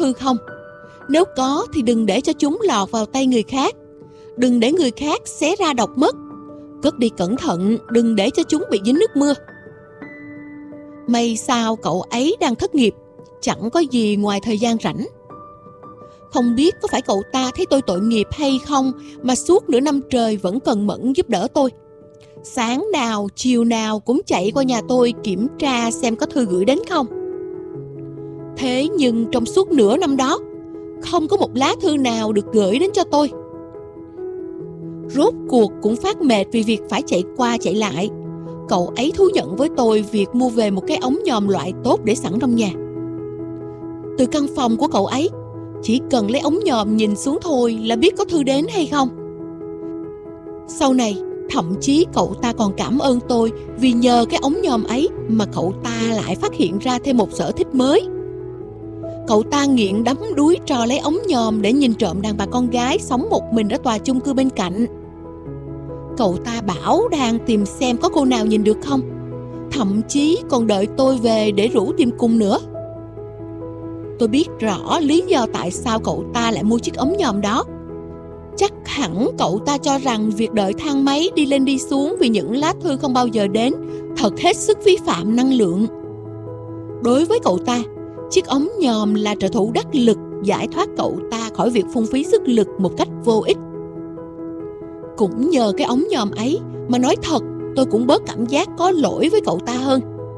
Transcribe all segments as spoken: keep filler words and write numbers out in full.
thư không? Nếu có thì đừng để cho chúng lọt vào tay người khác. Đừng để người khác xé ra đọc mất. Cất đi cẩn thận, đừng để cho chúng bị dính nước mưa. May sao cậu ấy đang thất nghiệp, chẳng có gì ngoài thời gian rảnh. Không biết có phải cậu ta thấy tôi tội nghiệp hay không mà suốt nửa năm trời vẫn cần mẫn giúp đỡ tôi. Sáng nào, chiều nào cũng chạy qua nhà tôi kiểm tra xem có thư gửi đến không. Thế nhưng trong suốt nửa năm đó, không có một lá thư nào được gửi đến cho tôi. Rốt cuộc cũng phát mệt vì việc phải chạy qua chạy lại. Cậu ấy thú nhận với tôi việc mua về một cái ống nhòm loại tốt để sẵn trong nhà. Từ căn phòng của cậu ấy, chỉ cần lấy ống nhòm nhìn xuống thôi là biết có thư đến hay không. Sau này, thậm chí cậu ta còn cảm ơn tôi vì nhờ cái ống nhòm ấy mà cậu ta lại phát hiện ra thêm một sở thích mới. Cậu ta nghiện đắm đuối trò lấy ống nhòm để nhìn trộm đàn bà con gái sống một mình ở tòa chung cư bên cạnh. Cậu ta bảo đang tìm xem có cô nào nhìn được không. Thậm chí còn đợi tôi về để rủ tìm cùng nữa. Tôi biết rõ lý do tại sao cậu ta lại mua chiếc ống nhòm đó. Chắc hẳn cậu ta cho rằng việc đợi thang máy đi lên đi xuống vì những lá thư không bao giờ đến thật hết sức phí phạm năng lượng. Đối với cậu ta, chiếc ống nhòm là trợ thủ đắc lực giải thoát cậu ta khỏi việc phung phí sức lực một cách vô ích. Cũng nhờ cái ống nhòm ấy mà nói thật tôi cũng bớt cảm giác có lỗi với cậu ta hơn.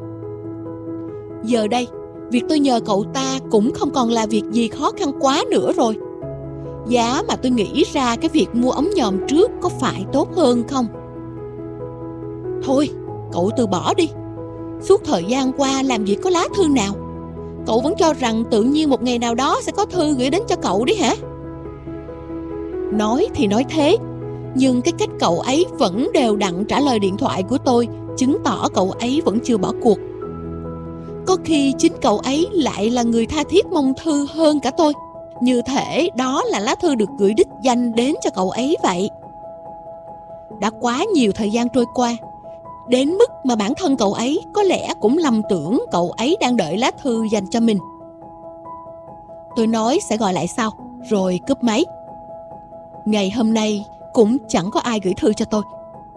Giờ đây, việc tôi nhờ cậu ta cũng không còn là việc gì khó khăn quá nữa rồi. Giá mà tôi nghĩ ra cái việc mua ống nhòm trước có phải tốt hơn không? Thôi, cậu từ bỏ đi. Suốt thời gian qua làm gì có lá thư nào. Cậu vẫn cho rằng tự nhiên một ngày nào đó sẽ có thư gửi đến cho cậu đấy hả? Nói thì nói thế, nhưng cái cách cậu ấy vẫn đều đặn trả lời điện thoại của tôi chứng tỏ cậu ấy vẫn chưa bỏ cuộc. Có khi chính cậu ấy lại là người tha thiết mong thư hơn cả tôi, như thể đó là lá thư được gửi đích danh đến cho cậu ấy vậy. Đã quá nhiều thời gian trôi qua, đến mức mà bản thân cậu ấy có lẽ cũng lầm tưởng cậu ấy đang đợi lá thư dành cho mình. Tôi nói sẽ gọi lại sau, rồi cúp máy. Ngày hôm nay cũng chẳng có ai gửi thư cho tôi.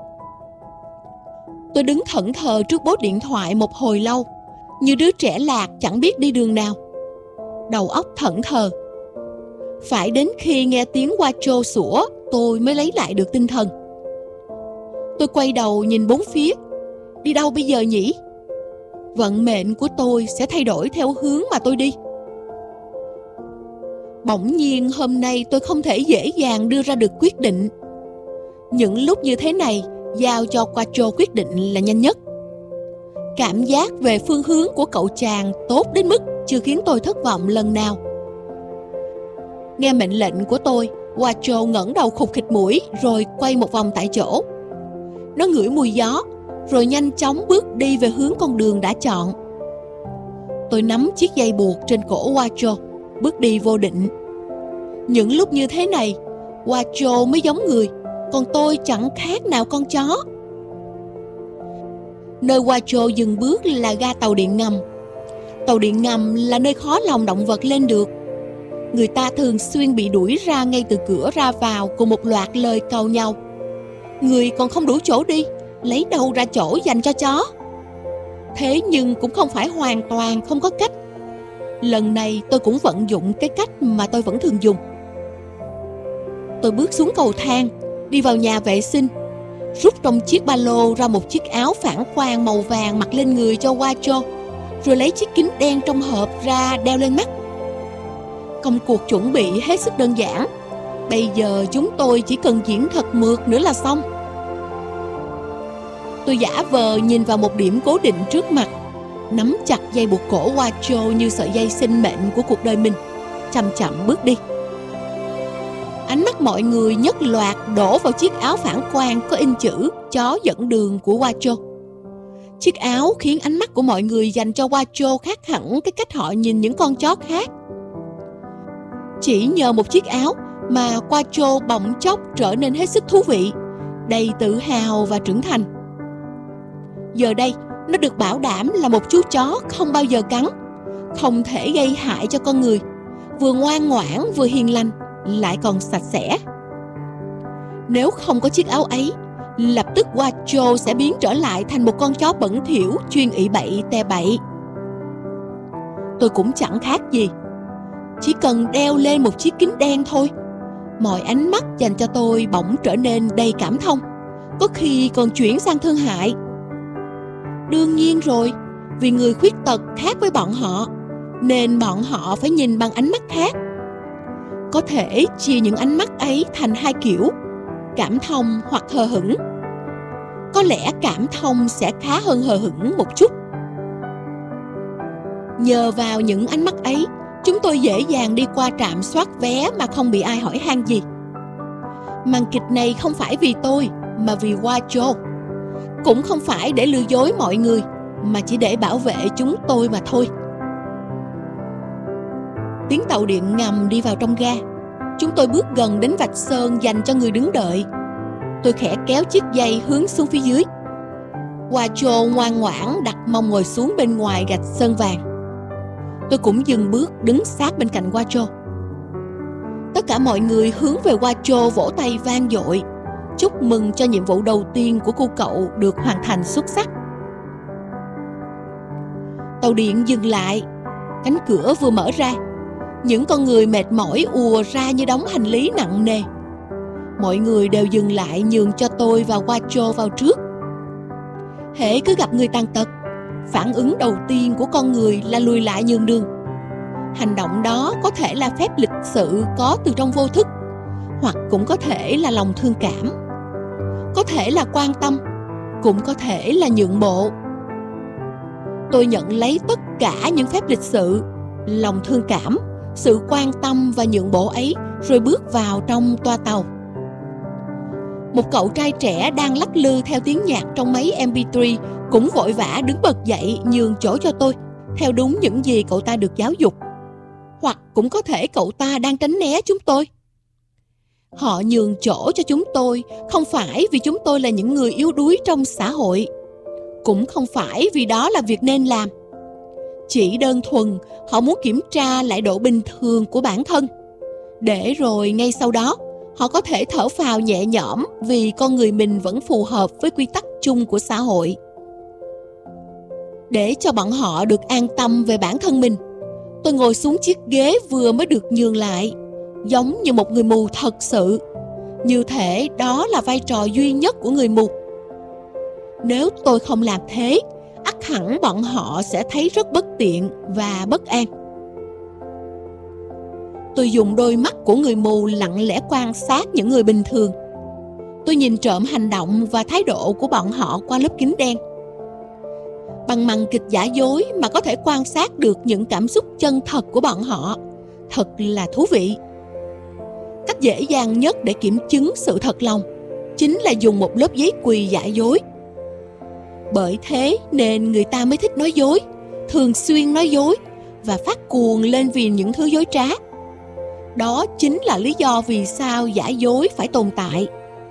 Tôi đứng thẫn thờ trước bốt điện thoại một hồi lâu, như đứa trẻ lạc chẳng biết đi đường nào. Đầu óc thẫn thờ. Phải đến khi nghe tiếng Quattro sủa, tôi mới lấy lại được tinh thần. Tôi quay đầu nhìn bốn phía. Đi đâu bây giờ nhỉ? Vận mệnh của tôi sẽ thay đổi theo hướng mà tôi đi. Bỗng nhiên hôm nay tôi không thể dễ dàng đưa ra được quyết định. Những lúc như thế này, giao cho Quattro quyết định là nhanh nhất. Cảm giác về phương hướng của cậu chàng tốt đến mức chưa khiến tôi thất vọng lần nào. Nghe mệnh lệnh của tôi, Quattro ngẩng đầu khục khịch mũi rồi quay một vòng tại chỗ. Nó ngửi mùi gió, rồi nhanh chóng bước đi về hướng con đường đã chọn. Tôi nắm chiếc dây buộc trên cổ Quattro, bước đi vô định. Những lúc như thế này, Quattro mới giống người, còn tôi chẳng khác nào con chó. Nơi Quattro dừng bước là ga tàu điện ngầm. Tàu điện ngầm là nơi khó lòng động vật lên được. Người ta thường xuyên bị đuổi ra ngay từ cửa ra vào cùng một loạt lời cầu nhau. Người còn không đủ chỗ đi, lấy đâu ra chỗ dành cho chó? Thế nhưng cũng không phải hoàn toàn không có cách. Lần này tôi cũng vận dụng cái cách mà tôi vẫn thường dùng. Tôi bước xuống cầu thang, đi vào nhà vệ sinh, rút trong chiếc ba lô ra một chiếc áo phản quang màu vàng mặc lên người cho Quattro, rồi lấy chiếc kính đen trong hộp ra đeo lên mắt. Công cuộc chuẩn bị hết sức đơn giản. Bây giờ chúng tôi chỉ cần diễn thật mượt nữa là xong. Tôi giả vờ nhìn vào một điểm cố định trước mặt, nắm chặt dây buộc cổ Quattro như sợi dây sinh mệnh của cuộc đời mình, chậm chậm bước đi. Ánh mắt mọi người nhất loạt đổ vào chiếc áo phản quang có in chữ chó dẫn đường của Quattro. Chiếc áo khiến ánh mắt của mọi người dành cho Quattro khác hẳn cái cách họ nhìn những con chó khác. Chỉ nhờ một chiếc áo mà Quattro bỗng chốc trở nên hết sức thú vị, đầy tự hào và trưởng thành. Giờ đây, nó được bảo đảm là một chú chó không bao giờ cắn, không thể gây hại cho con người, vừa ngoan ngoãn vừa hiền lành, lại còn sạch sẽ. Nếu không có chiếc áo ấy, lập tức Quattro sẽ biến trở lại thành một con chó bẩn thỉu chuyên ị bậy tè bậy. Tôi cũng chẳng khác gì, chỉ cần đeo lên một chiếc kính đen thôi, mọi ánh mắt dành cho tôi bỗng trở nên đầy cảm thông, có khi còn chuyển sang thương hại. Đương nhiên rồi, vì người khuyết tật khác với bọn họ, nên bọn họ phải nhìn bằng ánh mắt khác. Có thể chia những ánh mắt ấy thành hai kiểu, cảm thông hoặc hờ hững. Có lẽ cảm thông sẽ khá hơn hờ hững một chút. Nhờ vào những ánh mắt ấy, chúng tôi dễ dàng đi qua trạm soát vé mà không bị ai hỏi han gì. Màn kịch này không phải vì tôi, mà vì Quattro. Cũng không phải để lừa dối mọi người, mà chỉ để bảo vệ chúng tôi mà thôi. Tiếng tàu điện ngầm đi vào trong ga. Chúng tôi bước gần đến vạch sơn dành cho người đứng đợi. Tôi khẽ kéo chiếc dây hướng xuống phía dưới. Quattro ngoan ngoãn đặt mông ngồi xuống bên ngoài gạch sơn vàng. Tôi cũng dừng bước đứng sát bên cạnh Quattro. Tất cả mọi người hướng về Quattro vỗ tay vang dội, chúc mừng cho nhiệm vụ đầu tiên của cô cậu được hoàn thành xuất sắc. Tàu điện dừng lại. Cánh cửa vừa mở ra. Những con người mệt mỏi ùa ra như đống hành lý nặng nề. Mọi người đều dừng lại nhường cho tôi và Quattro vào trước. Hễ cứ gặp người tàn tật, phản ứng đầu tiên của con người là lùi lại nhường đường. Hành động đó có thể là phép lịch sự có từ trong vô thức, hoặc cũng có thể là lòng thương cảm. Có thể là quan tâm, cũng có thể là nhượng bộ. Tôi nhận lấy tất cả những phép lịch sự, lòng thương cảm, sự quan tâm và nhượng bộ ấy, rồi bước vào trong toa tàu. Một cậu trai trẻ đang lắc lư theo tiếng nhạc trong máy em pê ba cũng vội vã đứng bật dậy nhường chỗ cho tôi, theo đúng những gì cậu ta được giáo dục. Hoặc cũng có thể cậu ta đang tránh né chúng tôi. Họ nhường chỗ cho chúng tôi không phải vì chúng tôi là những người yếu đuối trong xã hội, cũng không phải vì đó là việc nên làm. Chỉ đơn thuần họ muốn kiểm tra lại độ bình thường của bản thân, để rồi ngay sau đó họ có thể thở phào nhẹ nhõm vì con người mình vẫn phù hợp với quy tắc chung của xã hội. Để cho bọn họ được an tâm về bản thân mình, tôi ngồi xuống chiếc ghế vừa mới được nhường lại, giống như một người mù thật sự, như thể đó là vai trò duy nhất của người mù. Nếu tôi không làm thế, ắt hẳn bọn họ sẽ thấy rất bất tiện và bất an. Tôi dùng đôi mắt của người mù lặng lẽ quan sát những người bình thường. Tôi nhìn trộm hành động và thái độ của bọn họ qua lớp kính đen. Bằng màn kịch giả dối mà có thể quan sát được những cảm xúc chân thật của bọn họ, thật là thú vị. Cách dễ dàng nhất để kiểm chứng sự thật lòng chính là dùng một lớp giấy quỳ giả dối. Bởi thế nên người ta mới thích nói dối, thường xuyên nói dối và phát cuồng lên vì những thứ dối trá. Đó chính là lý do vì sao giả dối phải tồn tại.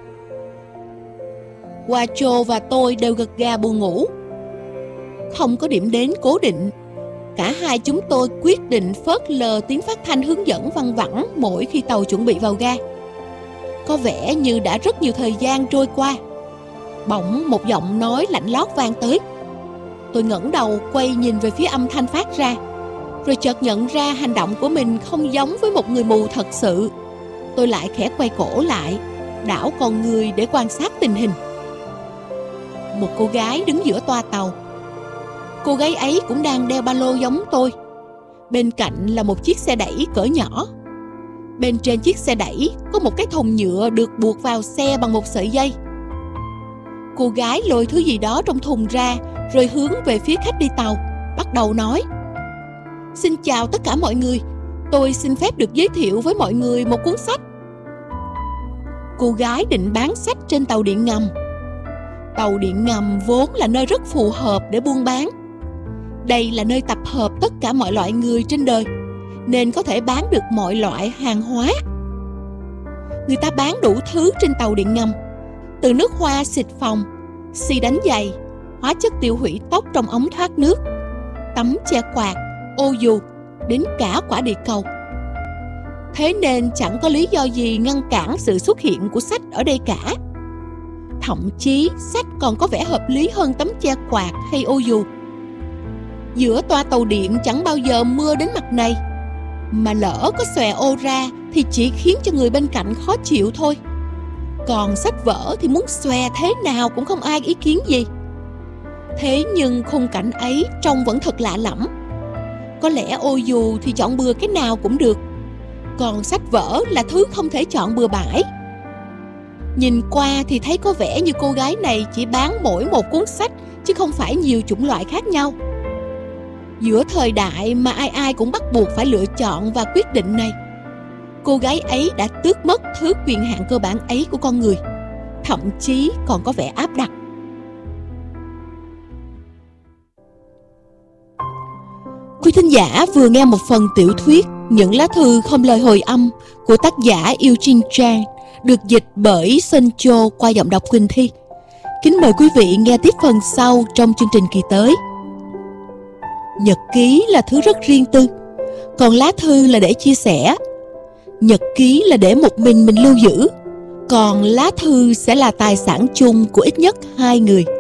Quattro và tôi đều gật gà buồn ngủ. Không có điểm đến cố định, cả hai chúng tôi quyết định phớt lờ tiếng phát thanh hướng dẫn văng vẳng mỗi khi tàu chuẩn bị vào ga. Có vẻ như đã rất nhiều thời gian trôi qua. Bỗng một giọng nói lạnh lót vang tới. Tôi ngẩng đầu quay nhìn về phía âm thanh phát ra, rồi chợt nhận ra hành động của mình không giống với một người mù thật sự. Tôi lại khẽ quay cổ lại, đảo con người để quan sát tình hình. Một cô gái đứng giữa toa tàu. Cô gái ấy cũng đang đeo ba lô giống tôi. Bên cạnh là một chiếc xe đẩy cỡ nhỏ. Bên trên chiếc xe đẩy có một cái thùng nhựa được buộc vào xe bằng một sợi dây. Cô gái lôi thứ gì đó trong thùng ra, rồi hướng về phía khách đi tàu, bắt đầu nói: "Xin chào tất cả mọi người, tôi xin phép được giới thiệu với mọi người một cuốn sách." Cô gái định bán sách trên tàu điện ngầm. Tàu điện ngầm vốn là nơi rất phù hợp để buôn bán. Đây là nơi tập hợp tất cả mọi loại người trên đời, nên có thể bán được mọi loại hàng hóa. Người ta bán đủ thứ trên tàu điện ngầm, từ nước hoa xịt phòng, xì đánh giày, hóa chất tiêu hủy tóc trong ống thoát nước, tấm che quạt, ô dù, đến cả quả địa cầu. Thế nên chẳng có lý do gì ngăn cản sự xuất hiện của sách ở đây cả. Thậm chí sách còn có vẻ hợp lý hơn tấm che quạt hay ô dù. Giữa toa tàu điện chẳng bao giờ mưa đến mặt này, mà lỡ có xòe ô ra thì chỉ khiến cho người bên cạnh khó chịu thôi. Còn sách vở thì muốn xòe thế nào cũng không ai ý kiến gì. Thế nhưng khung cảnh ấy trông vẫn thật lạ lẫm. Có lẽ ô dù thì chọn bừa cái nào cũng được, còn sách vở là thứ không thể chọn bừa bãi. Nhìn qua thì thấy có vẻ như cô gái này chỉ bán mỗi một cuốn sách, chứ không phải nhiều chủng loại khác nhau. Giữa thời đại mà ai ai cũng bắt buộc phải lựa chọn và quyết định này, cô gái ấy đã tước mất thứ quyền hạn cơ bản ấy của con người, thậm chí còn có vẻ áp đặt. Quý thính giả vừa nghe một phần tiểu thuyết Những lá thư không lời hồi âm của tác giả Eugene Chang, được dịch bởi Sơn Châu qua giọng đọc Quỳnh Thi. Kính mời quý vị nghe tiếp phần sau trong chương trình kỳ tới. Nhật ký là thứ rất riêng tư, còn lá thư là để chia sẻ. Nhật ký là để một mình mình lưu giữ, còn lá thư sẽ là tài sản chung của ít nhất hai người.